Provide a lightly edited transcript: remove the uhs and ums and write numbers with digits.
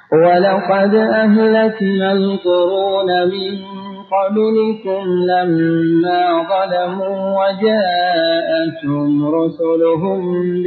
ولقد أهلكنا القرون من قبلكم لما ظلموا وجاءتهم رسلهم